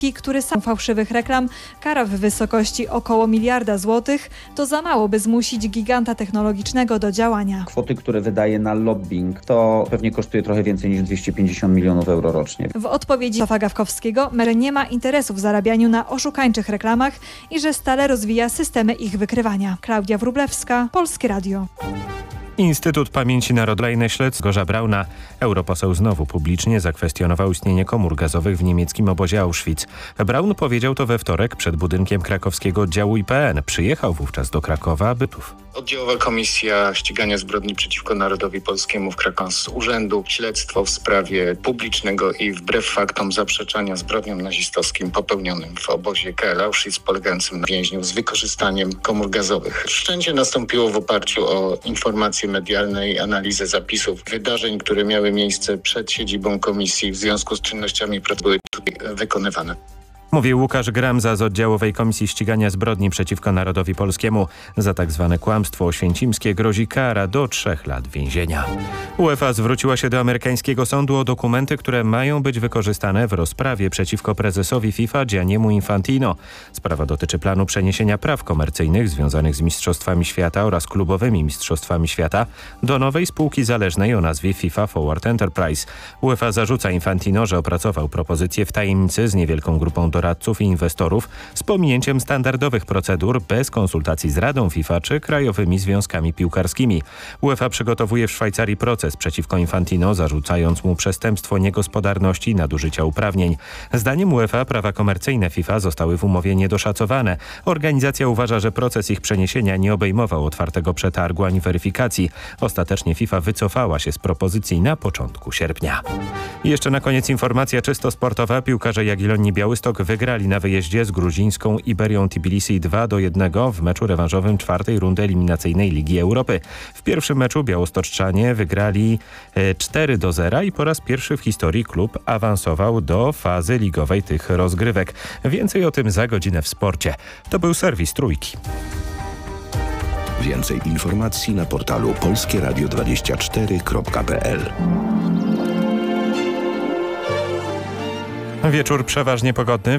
który sam fałszywych reklam kara w wysokości około 1 miliarda złotych, to za mało, by zmusić giganta technologicznego do działania. Kwoty, które wydaje na lobbying, to pewnie kosztuje trochę więcej niż 250 milionów euro rocznie. W odpowiedzi Stanisława Gawkowskiego MER nie ma interesu w zarabianiu na oszukańczych reklamach i że stale rozwija systemy ich wykrywania. Klaudia Wróblewska, Polskie Radio. Instytut Pamięci Narodowej na śledztwie Grzegorza Brauna. Europoseł znowu publicznie zakwestionował istnienie komór gazowych w niemieckim obozie Auschwitz. Braun powiedział to we wtorek przed budynkiem krakowskiego oddziału IPN. Przyjechał wówczas do Krakowa, by Oddziałowa Komisja Ścigania Zbrodni przeciwko Narodowi Polskiemu w Krakowie z urzędu śledztwo w sprawie publicznego i wbrew faktom zaprzeczania zbrodniom nazistowskim popełnionym w obozie KL Auschwitz polegającym na więźniów z wykorzystaniem komór gazowych. Wszczęcie nastąpiło w oparciu o informacje medialne i analizę zapisów wydarzeń, które miały miejsce przed siedzibą komisji w związku z czynnościami, które były tutaj wykonywane. Mówił Łukasz Gramza z Oddziałowej Komisji Ścigania Zbrodni przeciwko Narodowi Polskiemu. Za tak zwane kłamstwo oświęcimskie grozi kara do 3 lat więzienia. UEFA zwróciła się do amerykańskiego sądu o dokumenty, które mają być wykorzystane w rozprawie przeciwko prezesowi FIFA Gianniemu Infantino. Sprawa dotyczy planu przeniesienia praw komercyjnych związanych z Mistrzostwami Świata oraz klubowymi Mistrzostwami Świata do nowej spółki zależnej o nazwie FIFA Forward Enterprise. UEFA zarzuca Infantino, że opracował propozycję w tajemnicy z niewielką grupą doradców i inwestorów z pominięciem standardowych procedur bez konsultacji z Radą FIFA czy krajowymi związkami piłkarskimi. UEFA przygotowuje w Szwajcarii proces przeciwko Infantino, zarzucając mu przestępstwo niegospodarności i nadużycia uprawnień. Zdaniem UEFA prawa komercyjne FIFA zostały w umowie niedoszacowane. Organizacja uważa, że proces ich przeniesienia nie obejmował otwartego przetargu ani weryfikacji. Ostatecznie FIFA wycofała się z propozycji na początku sierpnia. I jeszcze na koniec informacja czysto sportowa. Piłkarze Jagiellonii Białystok wygrali na wyjeździe z gruzińską Iberią Tbilisi 2-1 w meczu rewanżowym 4. rundy eliminacyjnej Ligi Europy. W pierwszym meczu białostoczczanie wygrali 4-0 i po raz pierwszy w historii klub awansował do fazy ligowej tych rozgrywek. Więcej o tym za godzinę w sporcie. To był serwis Trójki. Więcej informacji na portalu polskieradio24.pl. Wieczór przeważnie pogodny.